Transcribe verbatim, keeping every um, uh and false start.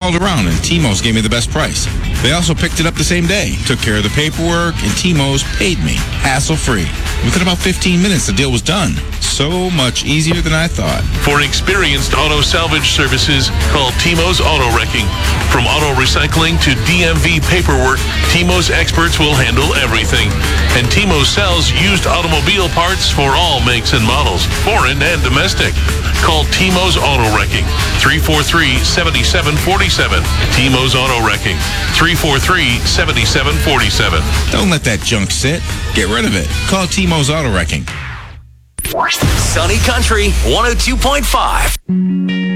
called around, and T-Mose gave me the best price. They also picked it up the same day, took care of the paperwork, and T-Mose paid me, hassle-free. Within about fifteen minutes, the deal was done. So much easier than I thought. For experienced auto salvage services, call T-Mose Auto Wrecking. From auto recycling to D M V paperwork, T-Mose experts will handle everything. And T-Mose sells used automobile parts for all makes and models, foreign and domestic. Call T-Mose Auto Wrecking, three four three, seven seven four seven. T-Mose Auto Wrecking, three four three, seven seven four seven. Don't let that junk sit. Get rid of it. Call T-Mose Auto Wrecking. Sunny Country one oh two point five.